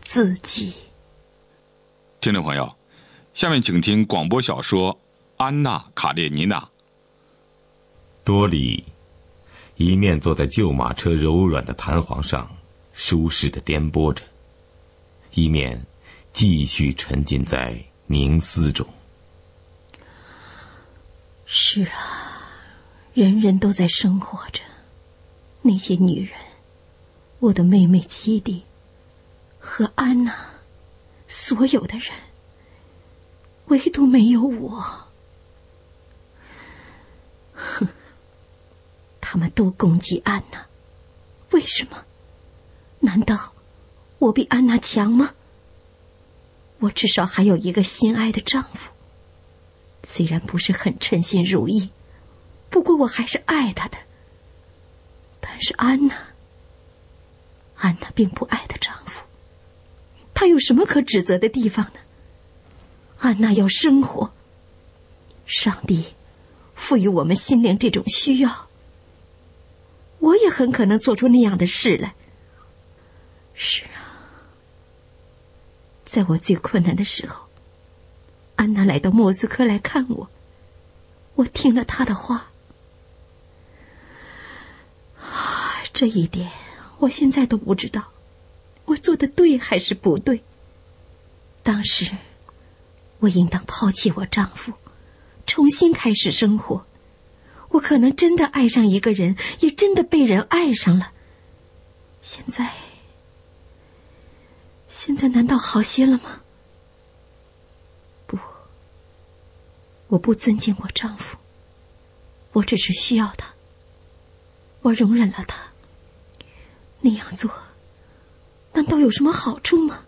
自己。 听众朋友，下面请听广播小说《安娜·卡列尼娜》。 多莉一面坐在旧马车柔软的弹簧上舒适地颠簸着，一面继续沉浸在凝思中。 是啊，人人都在生活着，那些女人，我的妹妹基蒂和安娜，所有的人，唯独没有我。哼，他们都攻击安娜，为什么？难道我比安娜强吗？我至少还有一个心爱的丈夫，虽然不是很称心如意，不过我还是爱他的。但是安娜并不爱她丈夫，她有什么可指责的地方呢？安娜要生活，上帝赋予我们心灵这种需要，我也很可能做出那样的事来。是啊，在我最困难的时候，安娜来到莫斯科来看我，我听了她的话。这一点我现在都不知道，我做的对还是不对。当时我应当抛弃我丈夫，重新开始生活。我可能真的爱上一个人，也真的被人爱上了。现在难道好些了吗？不，我不尊敬我丈夫，我只是需要他，我容忍了他。那样做难道有什么好处吗？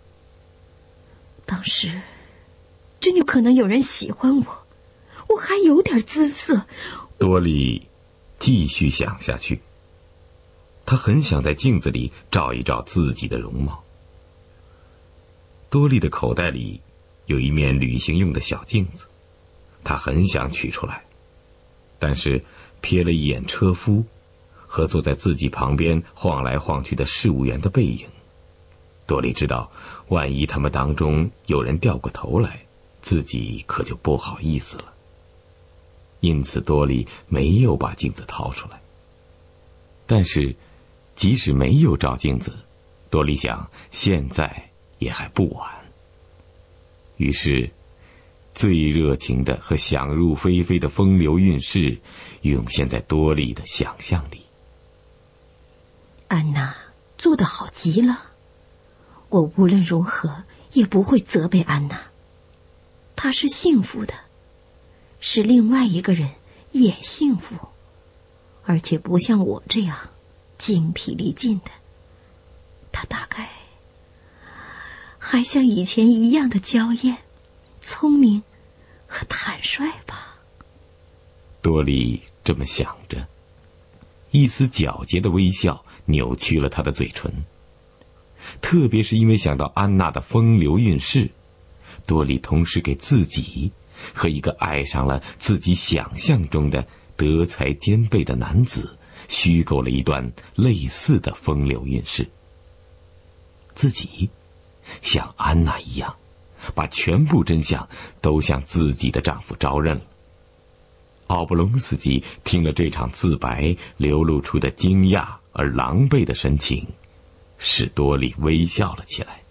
当时真有可能有人喜欢我，我还有点姿色。 多莉继续想下去，她很想在镜子里照一照自己的容貌。多莉的口袋里有一面旅行用的小镜子，她很想取出来，但是瞥了一眼车夫和坐在自己旁边晃来晃去的事务员的背影，多莉知道，万一他们当中有人掉过头来，自己可就不好意思了。因此多莉没有把镜子掏出来。但是即使没有照镜子，多莉想现在也还不晚。于是最热情的和想入非非的风流韵事涌现在多莉的想象里。 安娜做得好极了，我无论如何也不会责备安娜。她是幸福的，使另外一个人也幸福，而且不像我这样精疲力尽的。她大概还像以前一样的娇艳、聪明和坦率吧。 多莉这么想着，一丝皎洁的微笑扭曲了她的嘴唇。特别是因为想到安娜的风流韵事，多莉同时给自己和一个爱上了自己想象中的德才兼备的男子虚构了一段类似的风流韵事。自己像安娜一样，把全部真相都向自己的丈夫招认了。奥布隆斯基听了这场自白流露出的惊讶而狼狈的神情，使多莉微笑了起来。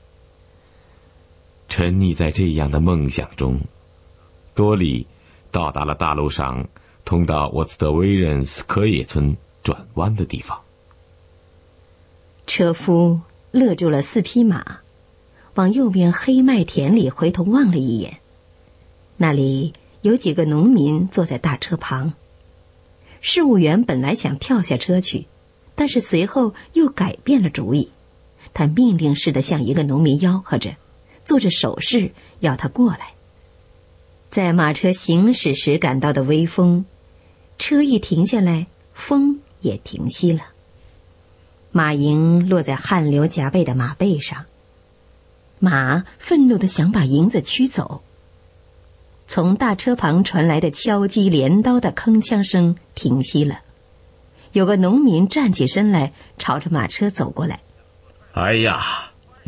沉溺在这样的梦想中，多莉到达了大路上通到沃茨德维任斯科耶村转弯的地方。 车夫勒住了4匹马，往右边黑麦田里回头望了一眼，那里有几个农民坐在大车旁。事务员本来想跳下车去，但是随后又改变了主意。他命令似的向一个农民吆喝着，做着手势要他过来。在马车行驶时感到的微风，车一停下来，风也停息了。马蝇落在汗流浃背的马背上，马愤怒地想把蝇子驱走。从大车旁传来的敲击镰刀的铿锵声停息了。有个农民站起身来，朝着马车走过来。 哎呀，